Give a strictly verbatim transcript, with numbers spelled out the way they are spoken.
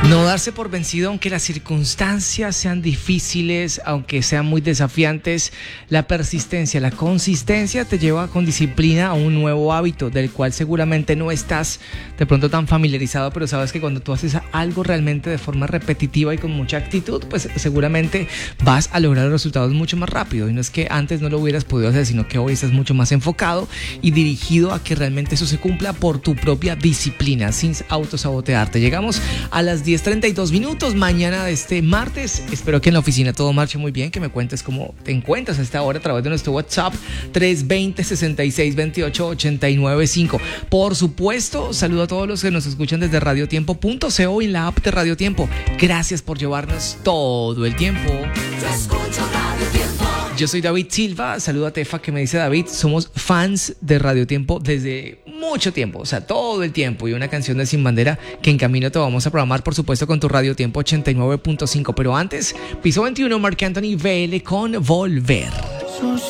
No darse por vencido aunque las circunstancias sean difíciles, aunque sean muy desafiantes. La persistencia, la consistencia te lleva con disciplina a un nuevo hábito del cual seguramente no estás de pronto tan familiarizado, pero sabes que cuando tú haces algo realmente de forma repetitiva y con mucha actitud, pues seguramente vas a lograr los resultados mucho más rápido. Y no es que antes no lo hubieras podido hacer, sino que hoy estás mucho más enfocado y dirigido a que realmente eso se cumpla por tu propia disciplina, sin autosabotearte. Llegamos a las diez treinta y dos minutos mañana de este martes. Espero que en la oficina todo marche muy bien, que me cuentes cómo te encuentras a esta hora a través de nuestro WhatsApp tres dos cero, seis seis dos ocho, ocho nueve cinco. Por supuesto, saludo a todos los que nos escuchan desde radiotiempo punto co y en la app de Radio Tiempo. Gracias por llevarnos todo el tiempo. Yo escucho Radio Tiempo. Yo soy David Silva, saludo a Tefa que me dice: David, somos fans de Radio Tiempo desde mucho tiempo, o sea, todo el tiempo, y una canción de Sin Bandera que en camino te vamos a programar, por supuesto, con tu Radio Tiempo ochenta y nueve punto cinco, pero antes, piso veintiuno, Marc Anthony V L con Volver.